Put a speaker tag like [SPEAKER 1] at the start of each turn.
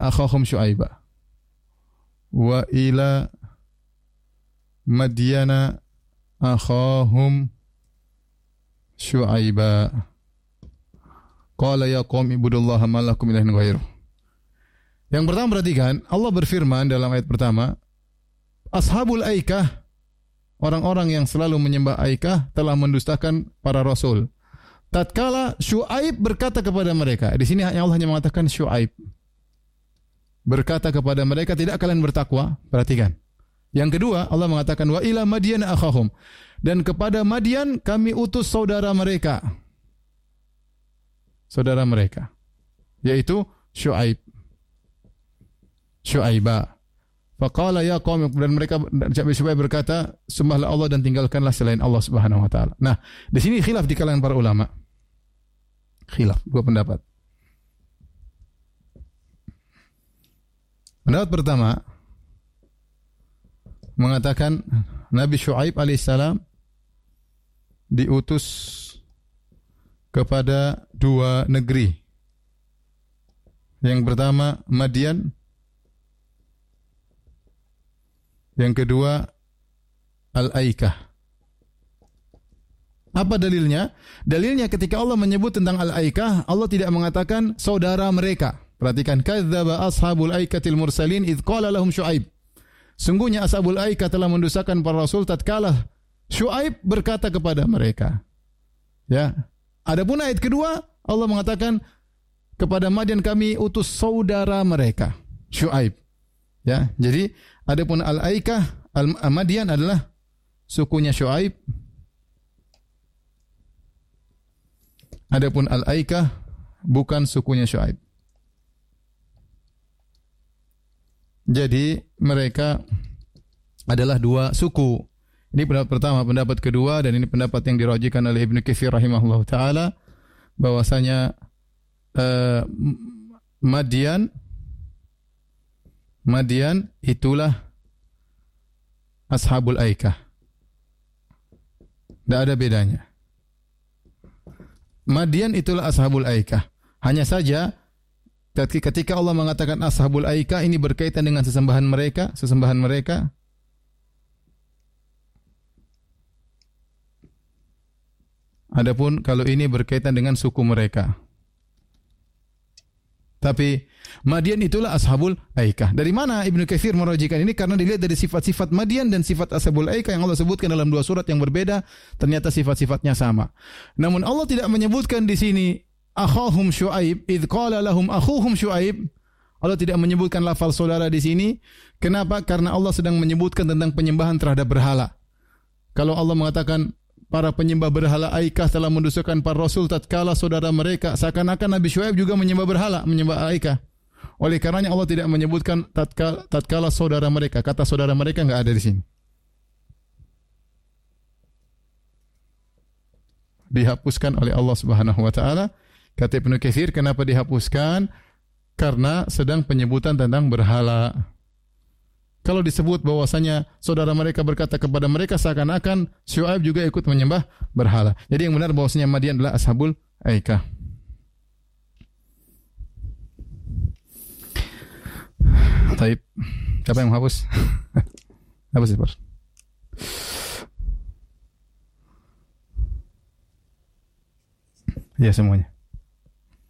[SPEAKER 1] akhahum Syu'aiba wa ila Madyana akhahum Syu'aiba qala ya qaumi ibudullaha ma lakum ilahin ghairuh. Yang pertama perhatikan, Allah berfirman dalam ayat pertama, ashabul aikah, orang-orang yang selalu menyembah aikah telah mendustakan para rasul. Tatkala Syu'aib berkata kepada mereka, di sini hanya Allah yang mengatakan Syu'aib berkata kepada mereka, tidak kalian bertakwa? Perhatikan. Yang kedua, Allah mengatakan wa ila Madyan akhahum, dan kepada Madyan kami utus saudara mereka. Saudara mereka yaitu Syu'aib. Syu'aiba. Faqala ya qaum, dan mereka Syu'aib berkata, sembahlah Allah dan tinggalkanlah selain Allah Subhanahu wa taala. Nah, di sini khilaf di kalangan para ulama. Khilaf, dua pendapat. Pendapat pertama mengatakan Nabi Syu'aib alaihissalam diutus kepada dua negeri. Yang pertama Madyan, yang kedua Al-Aikah. Apa dalilnya? Dalilnya ketika Allah menyebut tentang Al-Aikah, Allah tidak mengatakan saudara mereka. Perhatikan, kadzdzaba ashabul aikatil mursalin idz qala lahum Syu'aib. Sungguhnya ashabul aikah telah mendustakan para rasul tatkala Syu'aib berkata kepada mereka. Ya. Adapun ayat kedua, Allah mengatakan kepada Madyan kami utus saudara mereka, Syu'aib. Ya. Jadi adapun Al-Aikah, Al-Madyan adalah sukunya Syu'aib. Adapun Al-Aikah bukan sukunya Syu'aib. Jadi mereka adalah dua suku. Ini pendapat pertama. Pendapat kedua, dan ini pendapat yang dirajihkan oleh Ibnu Katsir rahimahullah taala, bahwasanya Madyan itulah ashabul aikah. Tidak ada bedanya. Madyan itulah ashabul aikah. Hanya saja ketika Allah mengatakan ashabul aikah, ini berkaitan dengan sesembahan mereka. Adapun kalau ini berkaitan dengan suku mereka. Tapi Madyan itulah ashabul aikah. Dari mana Ibnu Katsir merajihkan ini? Karena dilihat dari sifat-sifat Madyan dan sifat ashabul aikah yang Allah sebutkan dalam dua surat yang berbeda, ternyata sifat-sifatnya sama. Namun Allah tidak menyebutkan di sini akhahum Syu'aib, idz qala lahum akhuhum Syu'aib. Allah tidak menyebutkan lafal saudara di sini. Kenapa? Karena Allah sedang menyebutkan tentang penyembahan terhadap berhala. Kalau Allah mengatakan para penyembah berhala aikah telah mendustakan para rasul tatkala saudara mereka, seakan-akan Nabi Syu'aib juga menyembah berhala, menyembah aikah. Oleh karenanya Allah tidak menyebutkan tatkala saudara mereka. Kata saudara mereka enggak ada di sini. Dihapuskan oleh Allah Subhanahu wa taala. Kata Ibnu Katsir, kenapa dihapuskan? Karena sedang penyebutan tentang berhala. Kalau disebut bahwasanya saudara mereka berkata kepada mereka, seakan-akan Syu'aib juga ikut menyembah berhala. Jadi yang benar bahwasanya Madyan adalah ashabul aikah. Baik. Siapa yang menghapus? Hapus ya, Pak. Ya, semuanya.